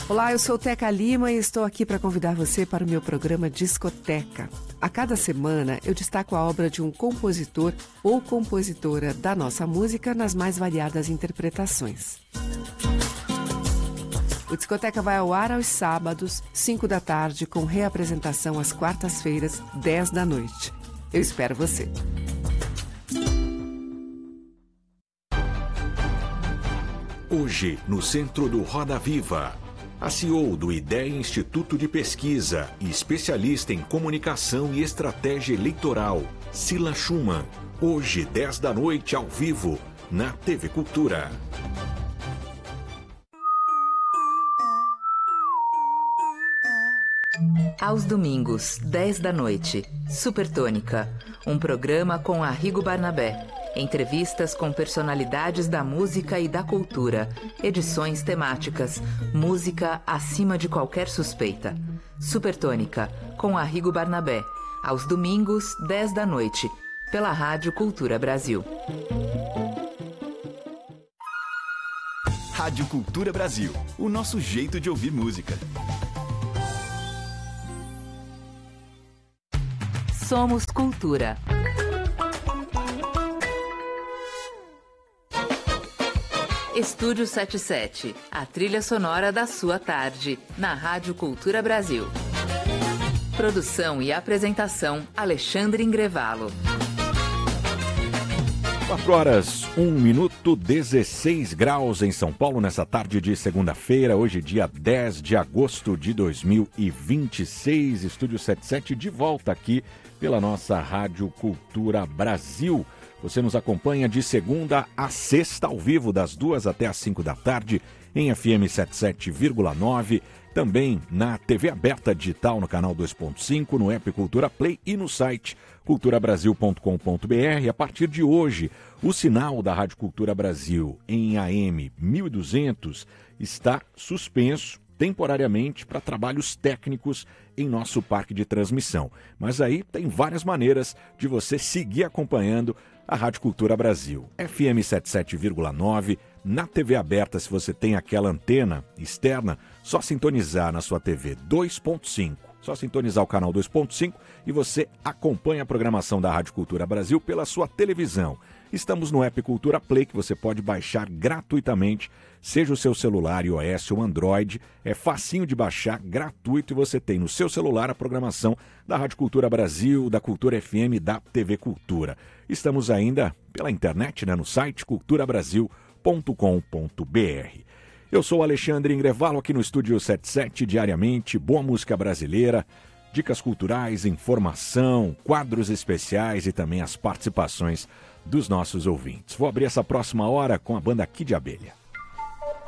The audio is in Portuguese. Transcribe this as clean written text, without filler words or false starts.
Olá, eu sou Teca Lima e estou aqui para convidar você para o meu programa Discoteca. A cada semana eu destaco a obra de um compositor ou compositora da nossa música nas mais variadas interpretações. O Discoteca vai ao ar aos sábados, 5 da tarde, com reapresentação às quartas-feiras, 10 da noite. Eu espero você. Hoje, no centro do Roda Viva, a CEO do IDEA Instituto de Pesquisa e especialista em comunicação e estratégia eleitoral, Cila Schumann. Hoje, 10 da noite, ao vivo, na TV Cultura. Aos domingos, 10 da noite, Supertônica, um programa com Arrigo Barnabé. Entrevistas com personalidades da música e da cultura. Edições temáticas. Música acima de qualquer suspeita. Supertônica, com Arrigo Barnabé. Aos domingos, 10 da noite. Pela Rádio Cultura Brasil. Rádio Cultura Brasil. O nosso jeito de ouvir música. Somos Cultura. Estúdio 77, a trilha sonora da sua tarde, na Rádio Cultura Brasil. Produção e apresentação, Alexandre Ingrevalo. 4 horas, 1 minuto, 16 graus em São Paulo, nessa tarde de segunda-feira, hoje dia 10 de agosto de 2026. Estúdio 77 de volta aqui pela nossa Rádio Cultura Brasil. Você nos acompanha de segunda a sexta, ao vivo, das 2 até as 5 da tarde, em FM 77,9, também na TV aberta digital no canal 2.5, no app Cultura Play e no site culturabrasil.com.br. A partir de hoje, o sinal da Rádio Cultura Brasil em AM 1200 está suspenso temporariamente para trabalhos técnicos em nosso parque de transmissão. Mas aí tem várias maneiras de você seguir acompanhando a Rádio Cultura Brasil. FM 77,9, na TV aberta, se você tem aquela antena externa, só sintonizar na sua TV 2.5. Só sintonizar o canal 2.5 e você acompanha a programação da Rádio Cultura Brasil pela sua televisão. Estamos no app Cultura Play, que você pode baixar gratuitamente, seja o seu celular iOS ou Android. É facinho de baixar, gratuito, e você tem no seu celular a programação da Rádio Cultura Brasil, da Cultura FM, da TV Cultura. Estamos ainda pela internet, no site culturabrasil.com.br. Eu sou Alexandre Ingrevalo, aqui no Estúdio 77, diariamente, boa música brasileira, dicas culturais, informação, quadros especiais e também as participações dos nossos ouvintes. Vou abrir essa próxima hora com a banda Kid Abelha.